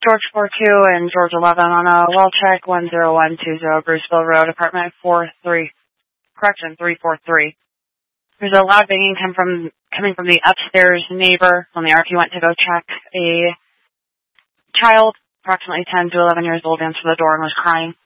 George 42 and George 11 on a well check 10120 Bruceville Road, apartment 343. There's a loud banging coming from the upstairs neighbor. When the RP went to go check, a child, approximately 10 to 11 years old, answered the door and was crying.